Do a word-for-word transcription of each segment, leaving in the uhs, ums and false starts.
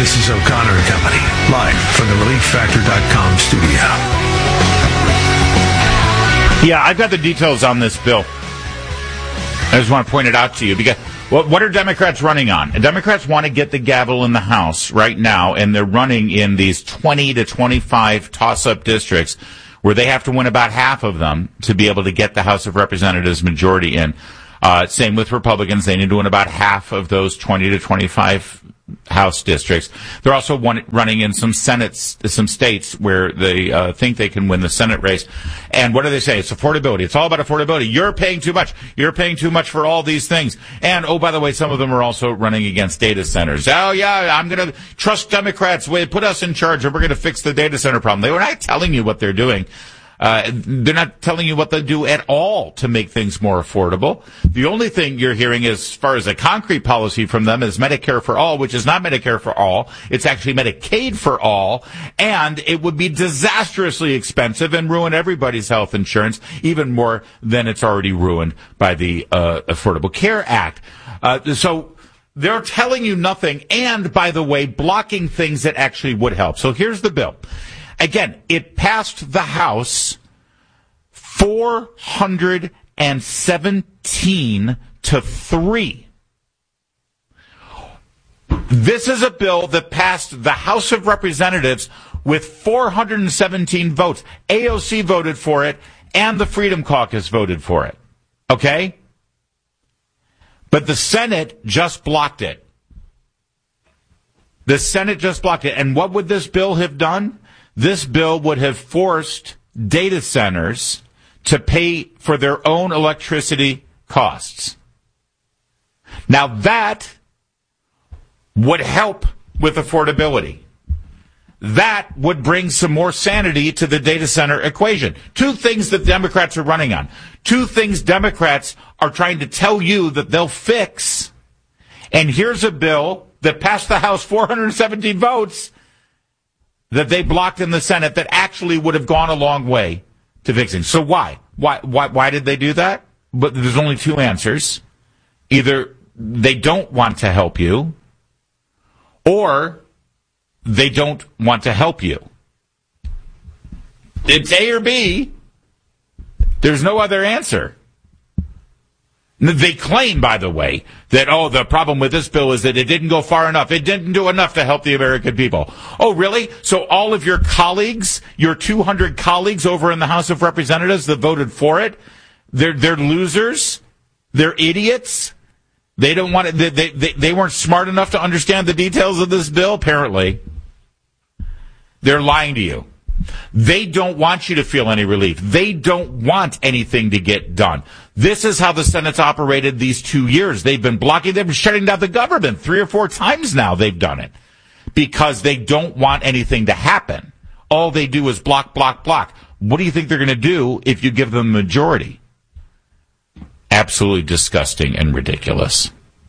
This is O'Connor and Company, live from the relief factor dot com studio. Yeah, I've got the details on this bill. I just want to point it out to you because what, what are Democrats running on? Democrats want to get the gavel in the House right now, and they're running in these twenty to twenty-five toss-up districts where they have to win about half of them to be able to get the House of Representatives majority in. Uh, same with Republicans. They need to win about half of those twenty to twenty-five House districts. They're also one, running in some Senates, some states where they uh, think they can win the Senate race. And what do they say? It's affordability. It's all about affordability. You're paying too much. You're paying too much for all these things. And, oh, by the way, some of them are also running against data centers. Oh, yeah, I'm going to trust Democrats. Wait, put us in charge, and we're going to fix the data center problem. They were not telling you what they're doing. Uh, they're not telling you what they do at all to make things more affordable. The only thing you're hearing as far as a concrete policy from them is Medicare for all, which is not Medicare for all. It's actually Medicaid for all. And it would be disastrously expensive and ruin everybody's health insurance, even more than it's already ruined by the uh, Affordable Care Act. Uh, so they're telling you nothing and, by the way, blocking things that actually would help. So here's the bill. Again, it passed the House four hundred seventeen to three. This is a bill that passed the House of Representatives with four hundred seventeen votes. A O C voted for it, and the Freedom Caucus voted for it. Okay? But the Senate just blocked it. The Senate just blocked it. And what would this bill have done? This bill would have forced data centers to pay for their own electricity costs. Now that would help with affordability. That would bring some more sanity to the data center equation. Two things that Democrats are running on. Two things Democrats are trying to tell you that they'll fix. And here's a bill that passed the House four hundred seventeen votes that they blocked in the Senate that actually would have gone a long way to fixing. So why? Why, why, why did they do that? But there's only two answers. Either they don't want to help you, or they don't want to help you. It's A or B. There's no other answer. They claim, by the way, that, oh, the problem with this bill is that it didn't go far enough. It didn't do enough to help the American people. Oh, really? So all of your colleagues, your two hundred colleagues over in the House of Representatives that voted for it, they're, they're losers? They're idiots? They don't want it, they, they, they, they weren't smart enough to understand the details of this bill, apparently. They're lying to you. They don't want you to feel any relief. They don't want anything to get done. This is how the Senate's operated these two years. They've been blocking, they've been shutting down the government three or four times now. They've done it because they don't want anything to happen. All they do is block, block, block. What do you think they're going to do if you give them a majority? Absolutely disgusting and ridiculous.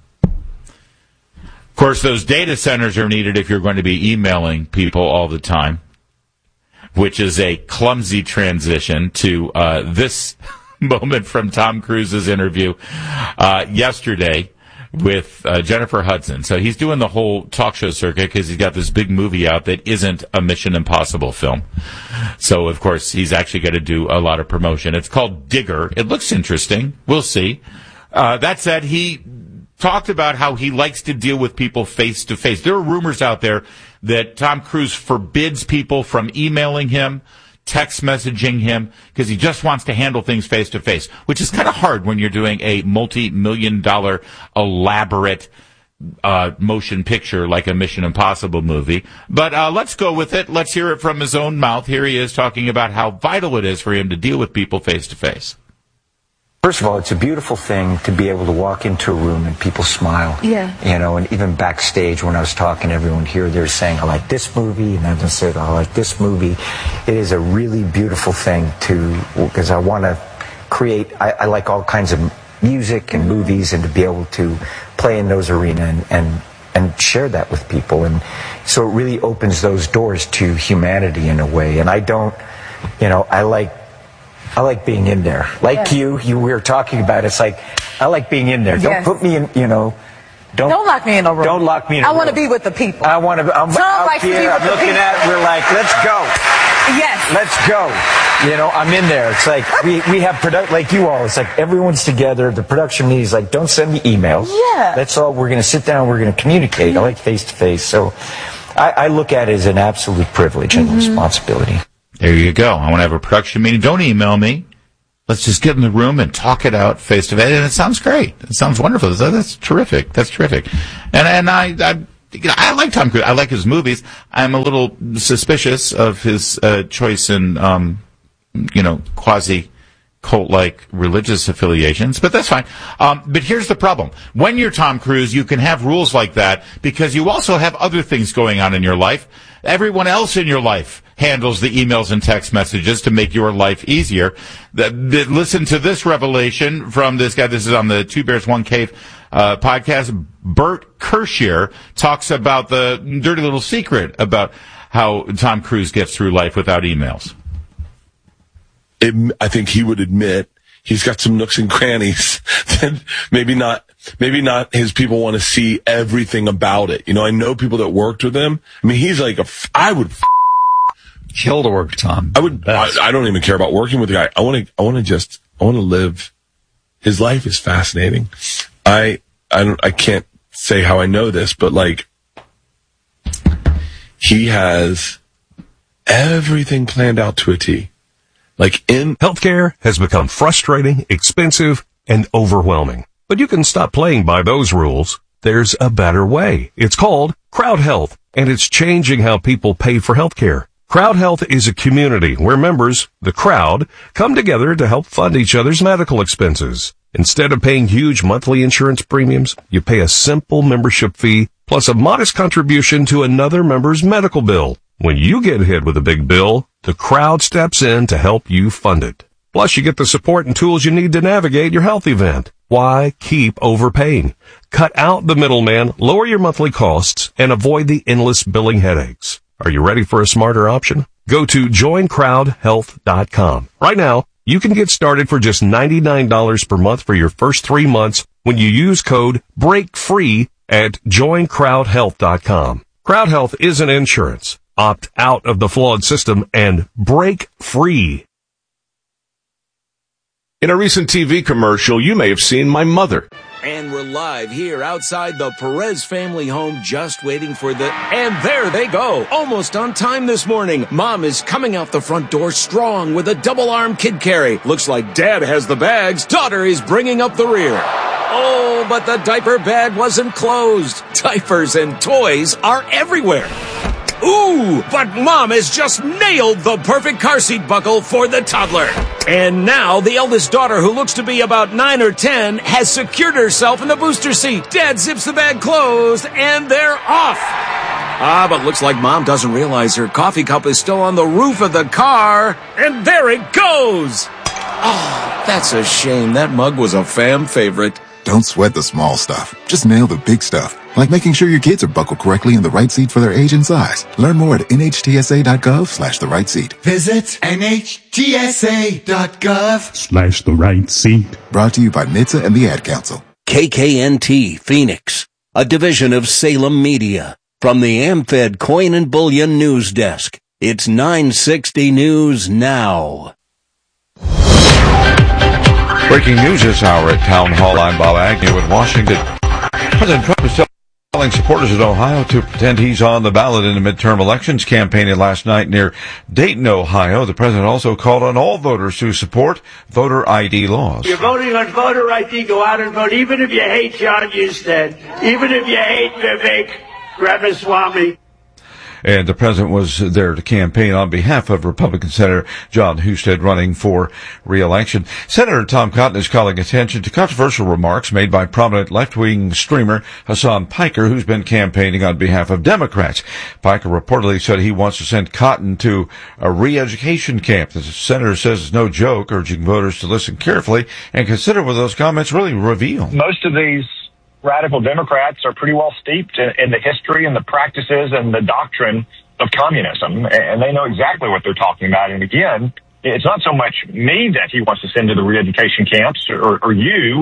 Of course, those data centers are needed if you're going to be emailing people all the time, which is a clumsy transition to uh, this moment from Tom Cruise's interview uh, yesterday with uh, Jennifer Hudson. So he's doing the whole talk show circuit because he's got this big movie out that isn't a Mission Impossible film. So, of course, he's actually going to do a lot of promotion. It's called Digger. It looks interesting. We'll see. Uh, that said, he talked about how he likes to deal with people face to face. There are rumors out there that Tom Cruise forbids people from emailing him, text messaging him, because he just wants to handle things face to face, which is kind of hard when you're doing a multi-million dollar elaborate uh, motion picture like a Mission Impossible movie. But uh, let's go with it. Let's hear it from his own mouth. Here he is talking about how vital it is for him to deal with people face to face. First of all, it's a beautiful thing to be able to walk into a room and people smile. Yeah. You know, and even backstage when I was talking to everyone here, they're saying, I like this movie, and I said, I like this movie. It is a really beautiful thing to, because I want to create, I, I like all kinds of music and movies, and to be able to play in those arenas and, and, and share that with people. And so it really opens those doors to humanity in a way. And I don't, you know, I like, I like being in there. Like yeah. you, you we were talking about, it's like, I like being in there. Don't yes. put me in, you know, Don't, don't lock me in a room. Don't lock me in a I room. I want to be with the people. I want to. I'm Tom out likes here. to be with I'm the looking people. at. We're like, let's go. Yes. Let's go. You know, I'm in there. It's like we we have product like you all. It's like everyone's together. The production meeting is like, don't send me emails. Yeah. That's all. We're going to sit down. We're going to communicate. Mm-hmm. I like face to face. So, I, I look at it as an absolute privilege and mm-hmm. responsibility. There you go. I want to have a production meeting. Don't email me. Let's just get in the room and talk it out face to face. And it sounds great. It sounds wonderful. That's, that's terrific. That's terrific. And and I, I, I like Tom Cruise. I like his movies. I'm a little suspicious of his uh, choice in, um, you know, quasi cult-like religious affiliations, but that's fine. Um, but here's the problem. When you're Tom Cruise, you can have rules like that because you also have other things going on in your life. Everyone else in your life handles the emails and text messages to make your life easier. The, the, listen to this revelation from this guy. This is on the Two Bears, One Cave uh, podcast. Bert Kershier talks about the dirty little secret about how Tom Cruise gets through life without emails. It, I think he would admit he's got some nooks and crannies that maybe not, maybe not his people want to see everything about it. You know, I know people that worked with him. I mean, he's like a, I would kill to work with Tom. I would, I, I don't even care about working with the guy. I want to, I want to just, I want to live. His life is fascinating. I, I don't, I can't say how I know this, but like, he has everything planned out to a T. Like in healthcare has become frustrating, expensive, and overwhelming. But you can stop playing by those rules. There's a better way. It's called Crowd Health, and it's changing how people pay for healthcare. Crowd Health is a community where members, the crowd, come together to help fund each other's medical expenses. Instead of paying huge monthly insurance premiums, you pay a simple membership fee plus a modest contribution to another member's medical bill. When you get hit with a big bill, the crowd steps in to help you fund it. Plus, you get the support and tools you need to navigate your health event. Why keep overpaying? Cut out the middleman, lower your monthly costs, and avoid the endless billing headaches. Are you ready for a smarter option? Go to join crowd health dot com. Right now, you can get started for just ninety-nine dollars per month for your first three months when you use code BREAKFREE at join crowd health dot com. Crowd Health isn't insurance. Opt out of the flawed system and break free. In a recent T V commercial, you may have seen my mother. And we're live here outside the Perez family home, just waiting for the... And there they go, almost on time this morning. Mom is coming out the front door strong with a double-arm kid carry. Looks like Dad has the bags. Daughter is bringing up the rear. Oh, but the diaper bag wasn't closed. Diapers and toys are everywhere. Ooh, but Mom has just nailed the perfect car seat buckle for the toddler. And now the eldest daughter, who looks to be about nine or ten, has secured herself in the booster seat. Dad zips the bag closed, and they're off. Ah, but looks like Mom doesn't realize her coffee cup is still on the roof of the car. And there it goes. Oh, that's a shame. That mug was a fam favorite. Don't sweat the small stuff. Just nail the big stuff. Like making sure your kids are buckled correctly in the right seat for their age and size. Learn more at N H T S A dot gov slash the right seat. Visit N H T S A dot gov slash the right seat. Brought to you by N H T S A and the Ad Council. K K N T Phoenix, a division of Salem Media. From the AmFed Coin and Bullion News Desk, it's nine sixty News Now. Breaking news this hour at Town Hall. I'm Bob Agnew in Washington. President Trump is telling supporters in Ohio to pretend he's on the ballot in the midterm elections campaigning last night near Dayton, Ohio. The president also called on all voters to support voter I D laws. You're voting on voter I D. Go out and vote, even if you hate John Husted, even if you hate Vivek Ramaswamy. And the president was there to campaign on behalf of Republican Senator John Husted running for re-election. Senator Tom Cotton is calling attention to controversial remarks made by prominent left-wing streamer Hassan Piker, who's been campaigning on behalf of Democrats. Piker reportedly said he wants to send Cotton to a re-education camp. The senator says it's no joke, urging voters to listen carefully and consider what those comments really reveal. Most of these radical Democrats are pretty well steeped in, in the history and the practices and the doctrine of communism, and they know exactly what they're talking about. And again, it's not so much me that he wants to send to the re-education camps or, or you.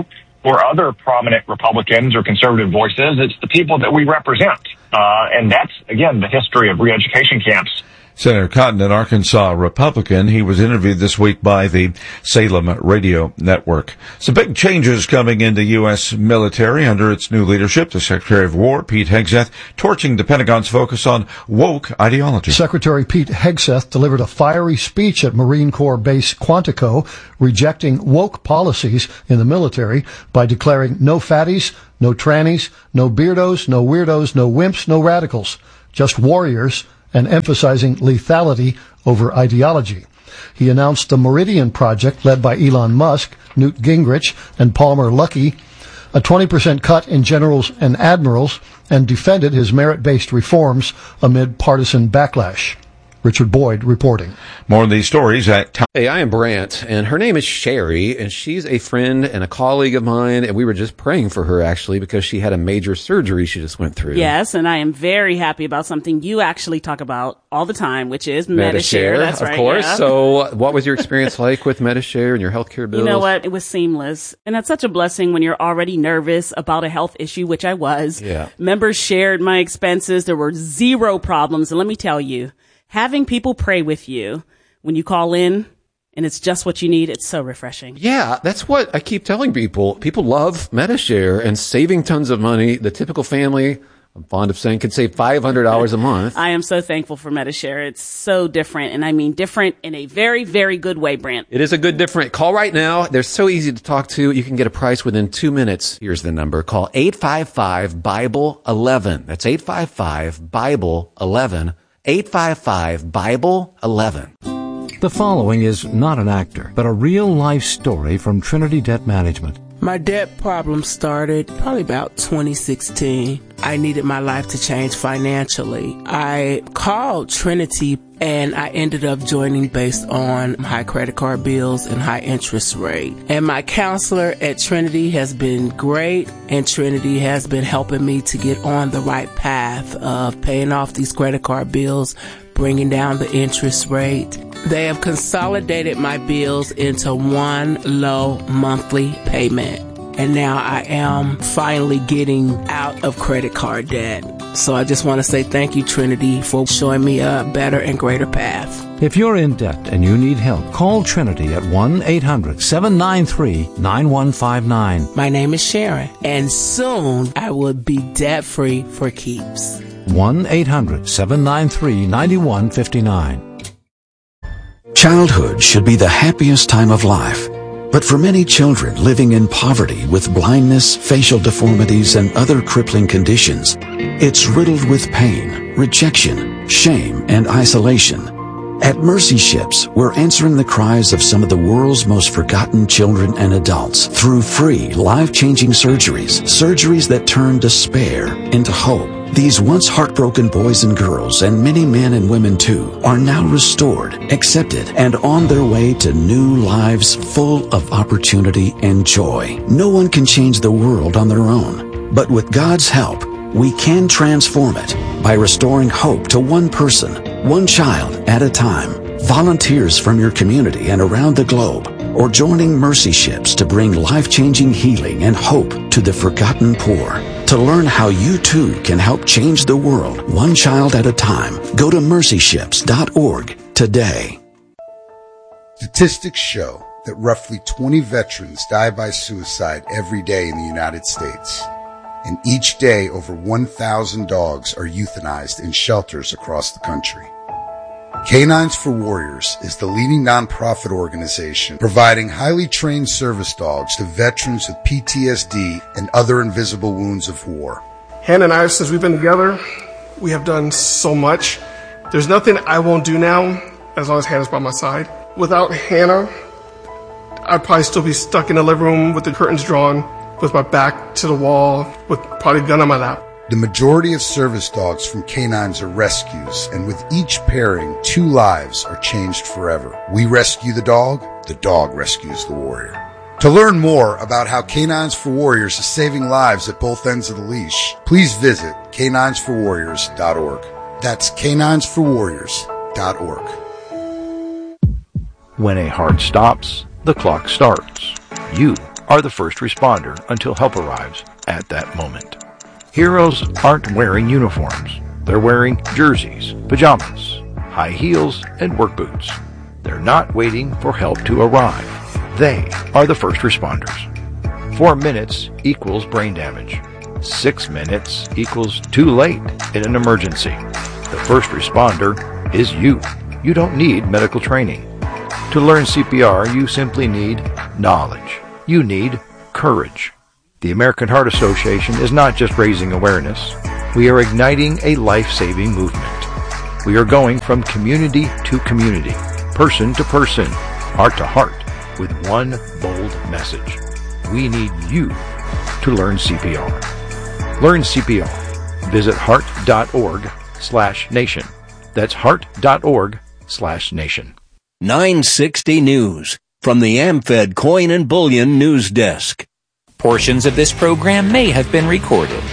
or other prominent Republicans or conservative voices. It's the people that we represent. Uh, and that's, again, the history of re-education camps. Senator Cotton, an Arkansas Republican, he was interviewed this week by the Salem Radio Network. Some big changes coming in the U S military under its new leadership. The Secretary of War, Pete Hegseth, torching the Pentagon's focus on woke ideology. Secretary Pete Hegseth delivered a fiery speech at Marine Corps Base Quantico, rejecting woke policies in the military by declaring no fatties, no trannies, no beardos, no weirdos, no wimps, no radicals, just warriors, and emphasizing lethality over ideology. He announced the Meridian Project, led by Elon Musk, Newt Gingrich, and Palmer Luckey, a twenty percent cut in generals and admirals, and defended his merit-based reforms amid partisan backlash. Richard Boyd reporting. More on these stories at... Hey, I am Brant, and her name is Sherry, and she's a friend and a colleague of mine, and we were just praying for her, actually, because she had a major surgery she just went through. Yes, and I am very happy about something you actually talk about all the time, which is Medi-Share. Medi-Share, That's of right, course. yeah. So what was your experience like with Medi-Share and your healthcare bills? You know what? It was seamless. And that's such a blessing when you're already nervous about a health issue, which I was. Yeah. Members shared my expenses. There were zero problems. And let me tell you, having people pray with you when you call in and it's just what you need, it's so refreshing. Yeah, that's what I keep telling people. People love Medi-Share and saving tons of money. The typical family, I'm fond of saying, could save five hundred dollars a month. I am so thankful for Medi-Share. It's so different, and I mean different in a very, very good way, Brant. It is a good different. Call right now. They're so easy to talk to. You can get a price within two minutes. Here's the number. Call eight five five, Bible eleven. That's eight five five, Bible eleven. eight five five, Bible eleven. The following is not an actor, but a real-life story from Trinity Debt Management. My debt problem started probably about twenty sixteen. I needed my life to change financially. I called Trinity and I ended up joining based on high credit card bills and high interest rate. And my counselor at Trinity has been great, and Trinity has been helping me to get on the right path of paying off these credit card bills, bringing down the interest rate. They have consolidated my bills into one low monthly payment. And now I am finally getting out of credit card debt. So I just want to say thank you, Trinity, for showing me a better and greater path. If you're in debt and you need help, call Trinity at one eight hundred, seven nine three, nine one five nine. My name is Sharon, and soon I will be debt-free for keeps. one eight hundred, seven nine three, nine one five nine. Childhood should be the happiest time of life. But for many children living in poverty with blindness, facial deformities, and other crippling conditions, it's riddled with pain, rejection, shame, and isolation. At Mercy Ships, we're answering the cries of some of the world's most forgotten children and adults through free, life-changing surgeries, surgeries that turn despair into hope. These once heartbroken boys and girls, and many men and women too, are now restored, accepted, and on their way to new lives full of opportunity and joy. No one can change the world on their own, but with God's help, we can transform it by restoring hope to one person, one child at a time. Volunteers from your community and around the globe, or joining Mercy Ships to bring life-changing healing and hope to the forgotten poor. To learn how you too can help change the world one child at a time, go to mercy ships dot org today. Statistics show that roughly twenty veterans die by suicide every day in the United States. And each day, over one thousand dogs are euthanized in shelters across the country. Canines for Warriors is the leading nonprofit organization providing highly trained service dogs to veterans with P T S D and other invisible wounds of war. Hannah and I, since we've been together, we have done so much. There's nothing I won't do now as long as Hannah's by my side. Without Hannah, I'd probably still be stuck in the living room with the curtains drawn, with my back to the wall, with probably a gun on my lap. The majority of service dogs from canines are rescues, and with each pairing, two lives are changed forever. We rescue the dog, the dog rescues the warrior. To learn more about how Canines for Warriors is saving lives at both ends of the leash, please visit canines for warriors dot org. That's canines for warriors dot org. When a heart stops, the clock starts. You are the first responder until help arrives at that moment. Heroes aren't wearing uniforms. They're wearing jerseys, pajamas, high heels, and work boots. They're not waiting for help to arrive. They are the first responders. Four minutes equals brain damage. Six minutes equals too late in an emergency. The first responder is you. You don't need medical training. To learn C P R, you simply need knowledge. You need courage. The American Heart Association is not just raising awareness. We are igniting a life-saving movement. We are going from community to community, person to person, heart to heart, with one bold message. We need you to learn C P R. Learn C P R. Visit heart.org slash nation. That's heart.org slash nation. nine sixty News from the AmFed Coin and Bullion News Desk. Portions of this program may have been recorded.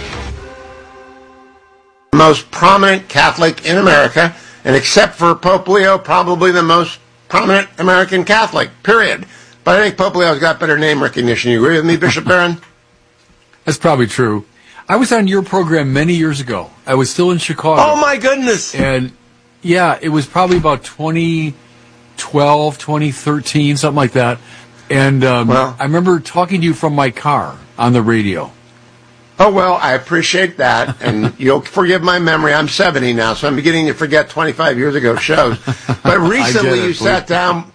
Most prominent Catholic in America, and except for Pope Leo, probably the most prominent American Catholic, period. But I think Pope Leo's got better name recognition. You agree with me, Bishop Barron? That's probably true. I was on your program many years ago. I was still in Chicago. Oh, my goodness. And, yeah, it was probably about twenty twelve, twenty thirteen, something like that. And um, well, I remember talking to you from my car on the radio. Oh, well, I appreciate that. And you'll forgive my memory. I'm seventy now, so I'm beginning to forget twenty-five years ago shows. But recently it, you please. sat down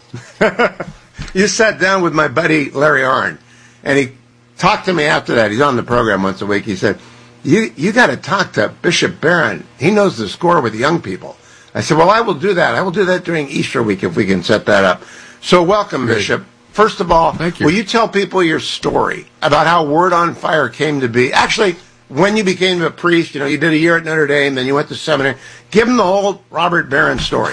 you sat down with my buddy Larry Arnn, and he talked to me after that. He's on the program once a week. He said, you you got to talk to Bishop Barron. He knows the score with young people. I said, well, I will do that. I will do that during Easter week if we can set that up. So welcome, Great. Bishop. First of all, Thank you. Will you tell people your story about how Word on Fire came to be? Actually, when you became a priest, you know, you did a year at Notre Dame, then you went to seminary. Give them the whole Robert Barron story.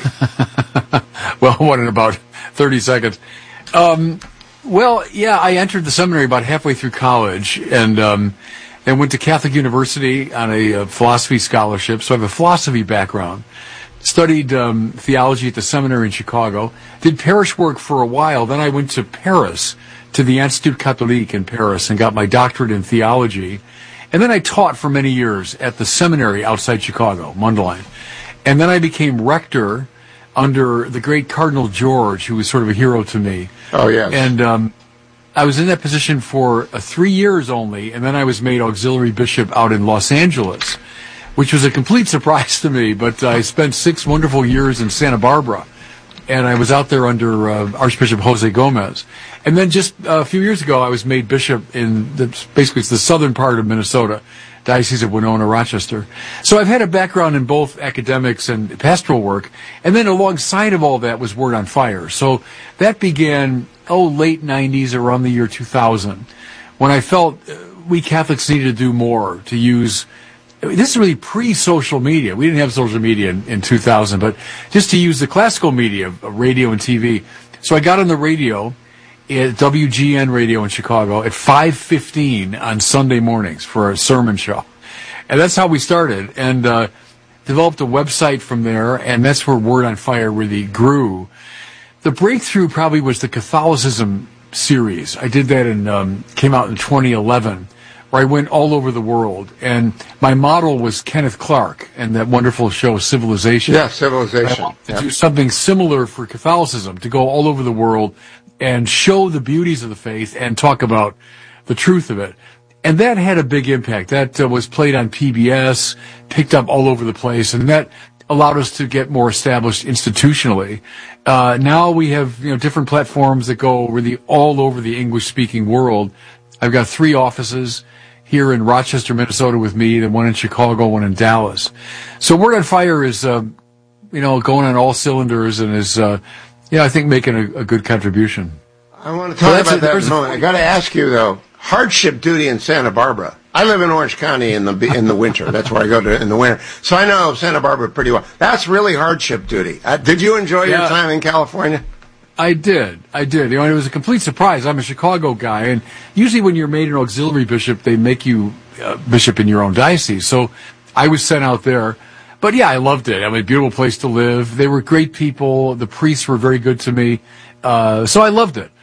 Well, what in about thirty seconds? Um, well, yeah, I entered the seminary about halfway through college, and um, and went to Catholic University on a, a philosophy scholarship, so I have a philosophy background. Studied um, theology at the seminary in Chicago, did parish work for a while, then I went to Paris, to the Institut Catholique in Paris, and got my doctorate in theology. And then I taught for many years at the seminary outside Chicago, Mundelein. And then I became rector under the great Cardinal George, who was sort of a hero to me. Oh, yes. And um, I was in that position for uh, three years only, and then I was made auxiliary bishop out in Los Angeles, which was a complete surprise to me, but I spent six wonderful years in Santa Barbara, and I was out there under uh, Archbishop Jose Gomez. And then just a few years ago, I was made bishop in, the, basically it's the southern part of Minnesota, Diocese of Winona, Rochester. So I've had a background in both academics and pastoral work, and then alongside of all that was Word on Fire. So that began, oh, late nineties, around the year two thousand, when I felt uh, we Catholics needed to do more to use. This is really pre-social media. We didn't have social media in, in two thousand, but just to use the classical media, radio and T V. So I got on the radio at W G N Radio in Chicago at five fifteen on Sunday mornings for a sermon show. And that's how we started, and uh, developed a website from there, and that's where Word on Fire really grew. The breakthrough probably was the Catholicism series. I did that and um, came out in twenty eleven. Where I went all over the world, and my model was Kenneth Clark and that wonderful show Civilization. Yeah, Civilization. To yeah. do something similar for Catholicism, to go all over the world and show the beauties of the faith and talk about the truth of it. And that had a big impact. That uh, was played on P B S, picked up all over the place, and that allowed us to get more established institutionally. Uh, now we have, you know, different platforms that go really all over the English-speaking world. I've got three offices here in Rochester, Minnesota with me, then one in Chicago, one in Dallas. So Word on Fire is, uh, you know, going on all cylinders and is, uh, yeah, I think making a, a good contribution. I want to talk so about that in a moment. I got to ask you, though, hardship duty in Santa Barbara. I live in Orange County in the in the winter. That's where I go to in the winter. So I know Santa Barbara pretty well. That's really hardship duty. Uh, did you enjoy yeah. your time in California? I did. I did. You know, it was a complete surprise. I'm a Chicago guy, and usually when you're made an auxiliary bishop, they make you uh, bishop in your own diocese. So I was sent out there. But yeah, I loved it. I mean, a beautiful place to live. They were great people. The priests were very good to me. Uh, so I loved it.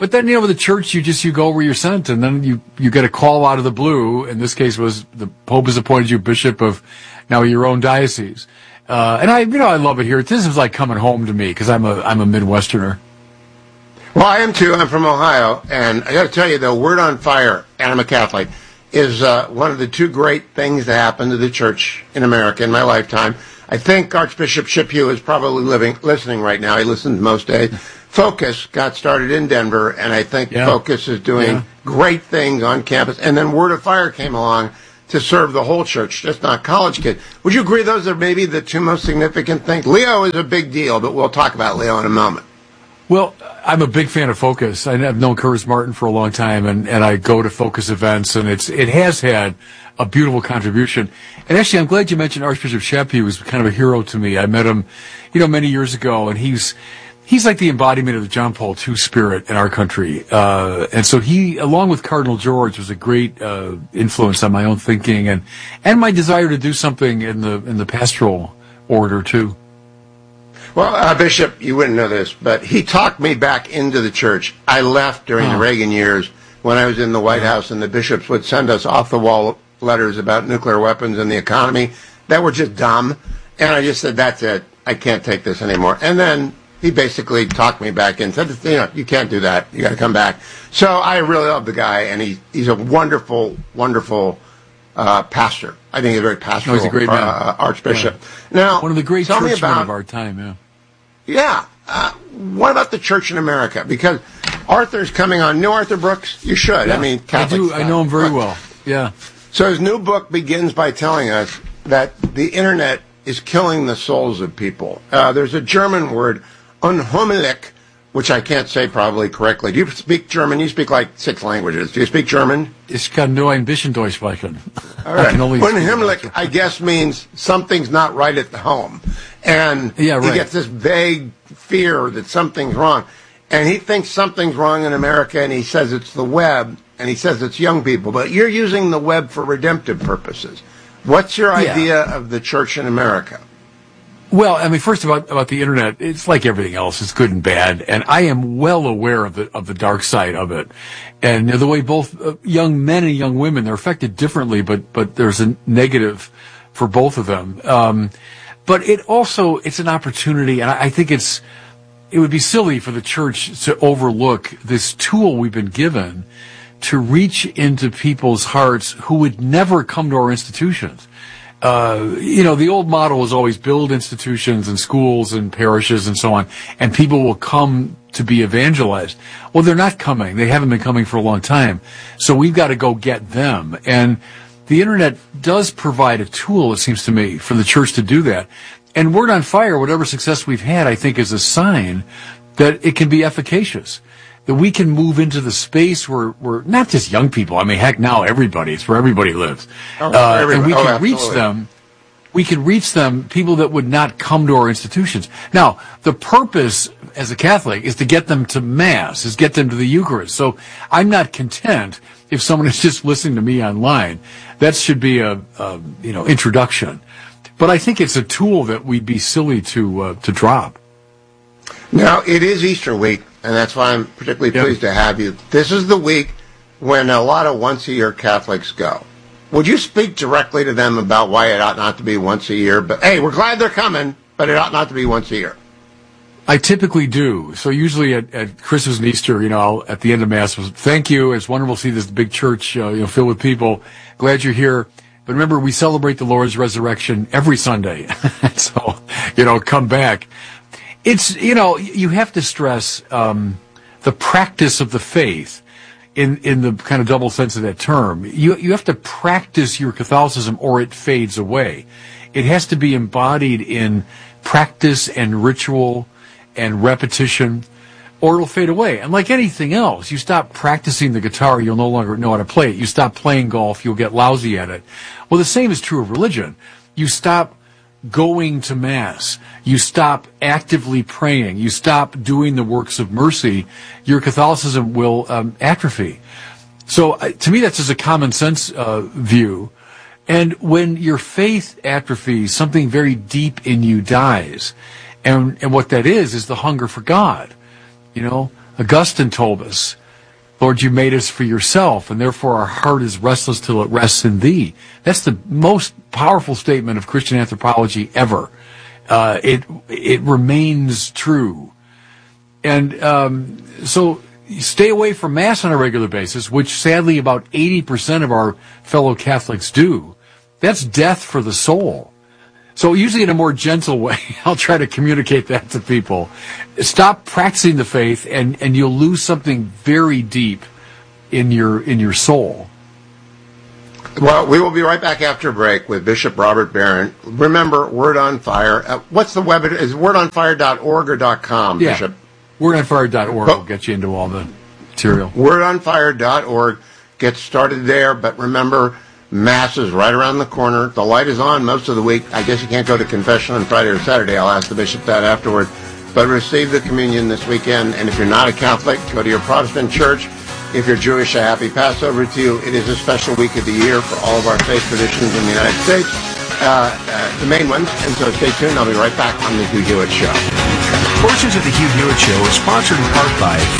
But then, you know, with the church, you just, you go where you're sent, and then you, you get a call out of the blue. In this case was the Pope has appointed you bishop of now your own diocese. Uh, and I, you know, I love it here. This is like coming home to me because I'm a, I'm a Midwesterner. Well, I am too. I'm from Ohio, and I got to tell you, though, Word on Fire, and I'm a Catholic, is uh, one of the two great things that happened to the church in America in my lifetime. I think Archbishop Chippew is probably living, listening right now. He listens most days. Focus got started in Denver, and I think yeah. Focus is doing yeah. great things on campus. And then Word of Fire came along to serve the whole church, just not college kids. Would you agree those are maybe the two most significant things? Leo is a big deal, but we'll talk about Leo in a moment. Well, I'm a big fan of Focus. I've known Curtis Martin for a long time, and, and I go to Focus events, and it's it has had a beautiful contribution. And actually, I'm glad you mentioned Archbishop Chaput. He was kind of a hero to me. I met him, you know, many years ago, and he's he's like the embodiment of the John Paul the Second spirit in our country. Uh, and so he, along with Cardinal George, was a great uh, influence on my own thinking and and my desire to do something in the in the pastoral order too. Well, uh, Bishop, you wouldn't know this, but he talked me back into the church. I left during Oh. the Reagan years when I was in the White House, and the bishops would send us off-the-wall letters about nuclear weapons and the economy that were just dumb. And I just said, that's it. I can't take this anymore. And then he basically talked me back in, said, you know, you can't do that. You got to come back. So I really love the guy, and he, he's a wonderful, wonderful uh, pastor. I think he's a very pastoral No, he's a great man. uh, archbishop. Yeah. Now, one of the great tell me churchmen about of our time, yeah. Yeah. Uh, what about the church in America? Because Arthur's coming on. Know Arthur Brooks? You should. Yeah, I mean, I Catholic do. style. I know him very But- well. Yeah. So his new book begins by telling us that the internet is killing the souls of people. Uh, there's a German word, unheimlich, which I can't say probably correctly. Do you speak German? You speak like six languages. Do you speak German? Ich kann nur ein bisschen Deutsch sprechen. All right. I can only speak Unheimlich, I guess, means something's not right at the home. And Yeah, he right. gets this vague fear that something's wrong. And he thinks something's wrong in America, and he says it's the web, and he says it's young people. But you're using the web for redemptive purposes. What's your Yeah. idea of the church in America? Well, I mean, first about about the internet, it's like everything else; it's good and bad. And I am well aware of the of the dark side of it, and the way both uh, young men and young women they're affected differently, but but there's a negative for both of them. Um, but it also it's an opportunity, and I, I think it's it would be silly for the church to overlook this tool we've been given to reach into people's hearts who would never come to our institutions. Uh, you know, the old model was always build institutions and schools and parishes and so on, and people will come to be evangelized. Well, they're not coming. They haven't been coming for a long time. So we've got to go get them. And the internet does provide a tool, it seems to me, for the church to do that. And Word on Fire, whatever success we've had, I think is a sign that it can be efficacious. That we can move into the space where we're not just young people. I mean, heck, now everybody. It's where everybody lives. Oh, uh, everybody. and we Oh, can reach absolutely. them. We can reach them, people that would not come to our institutions. Now, the purpose as a Catholic is to get them to Mass, is get them to the Eucharist. So I'm not content if someone is just listening to me online. That should be a, a you know introduction. But I think it's a tool that we'd be silly to uh, to drop. Now, it is Easter week, and that's why I'm particularly Yep. pleased to have you. This is the week when a lot of once-a-year Catholics go. Would you speak directly to them about why it ought not to be once a year? But, hey, we're glad they're coming, but it ought not to be once a year. I typically do. So usually at, at Christmas and Easter, you know, I'll, at the end of Mass, thank you. It's wonderful to see this big church, uh, you know, filled with people. Glad you're here. But remember, we celebrate the Lord's resurrection every Sunday. So, you know, come back. It's, you know, you have to stress um, the practice of the faith in in the kind of double sense of that term. You you have to practice your Catholicism or it fades away. It has to be embodied in practice and ritual and repetition, or it'll fade away. And like anything else, you stop practicing the guitar, you'll no longer know how to play it. You stop playing golf, you'll get lousy at it. Well, the same is true of religion. You stop going to Mass, you stop actively praying, you stop doing the works of mercy, your Catholicism will um, atrophy. So uh, to me, that's just a common sense uh, view. And when your faith atrophies, something very deep in you dies. And, and what that is, is the hunger for God. You know, Augustine told us, Lord, you made us for yourself, and therefore our heart is restless till it rests in thee. That's the most powerful statement of Christian anthropology ever. Uh, it it remains true. And um, so stay away from Mass on a regular basis, which sadly about eighty percent of our fellow Catholics do. That's death for the soul. So usually in a more gentle way, I'll try to communicate that to people. Stop practicing the faith, and, and you'll lose something very deep in your in your soul. Well, we will be right back after a break with Bishop Robert Barron. Remember, Word on Fire. Uh, what's the web? Is it word on fire dot org or .com, yeah. Bishop? word on fire dot org will get you into all the material. word on fire dot org. Get started there, but remember, Mass is right around the corner. The light is on most of the week. I guess you can't go to confession on Friday or Saturday. I'll ask the bishop that afterward. But receive the communion this weekend. And if you're not a Catholic, go to your Protestant church. If you're Jewish, a happy Passover to you. It is a special week of the year for all of our faith traditions in the United States, uh, uh, the main ones. And so stay tuned. I'll be right back on the Hugh Hewitt Show. Portions of the Hugh Hewitt Show are sponsored in part by